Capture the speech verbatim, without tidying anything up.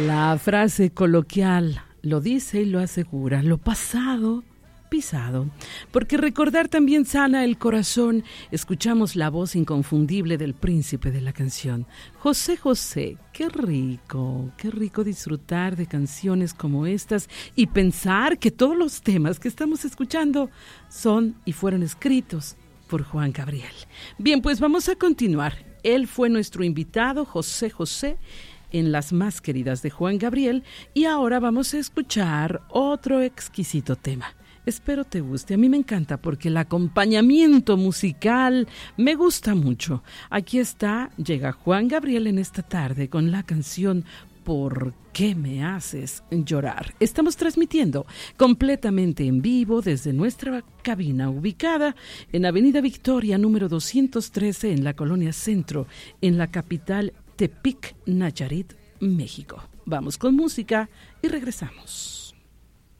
La frase coloquial lo dice y lo asegura, lo pasado, pisado. Porque recordar también sana el corazón. Escuchamos la voz inconfundible del príncipe de la canción, José José. Qué rico, qué rico disfrutar de canciones como estas y pensar que todos los temas que estamos escuchando son y fueron escritos por Juan Gabriel. Bien, pues vamos a continuar. Él fue nuestro invitado, José José, en Las Más Queridas de Juan Gabriel, y ahora vamos a escuchar otro exquisito tema. Espero te guste, a mí me encanta porque el acompañamiento musical me gusta mucho. Aquí está, llega Juan Gabriel en esta tarde con la canción ¿Por qué me haces llorar? Estamos transmitiendo completamente en vivo desde nuestra cabina ubicada en Avenida Victoria número doscientos trece en la Colonia Centro, en la capital Tepic, Nayarit, México. Vamos con música y regresamos.